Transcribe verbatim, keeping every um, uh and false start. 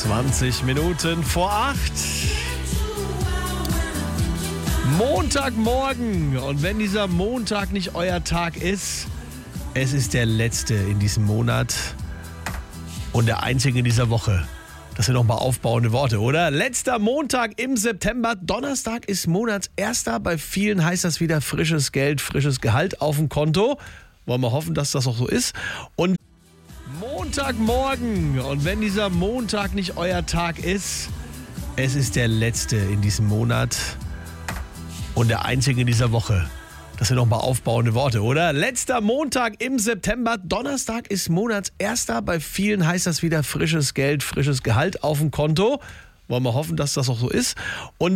zwanzig Minuten vor acht. Montagmorgen. Und wenn dieser Montag nicht euer Tag ist, es ist der letzte in diesem Monat und der einzige in dieser Woche. Das sind nochmal aufbauende Worte, oder? Letzter Montag im September. Donnerstag ist Monatserster. Bei vielen heißt das wieder frisches Geld, frisches Gehalt auf dem Konto. Wollen wir hoffen, dass das auch so ist. Und Montagmorgen. Und wenn dieser Montag nicht euer Tag ist, es ist der letzte in diesem Monat und der einzige in dieser Woche. Das sind nochmal aufbauende Worte, oder? Letzter Montag im September. Donnerstag ist Monatserster. Bei vielen heißt das wieder frisches Geld, frisches Gehalt auf dem Konto. Wollen wir hoffen, dass das auch so ist. Und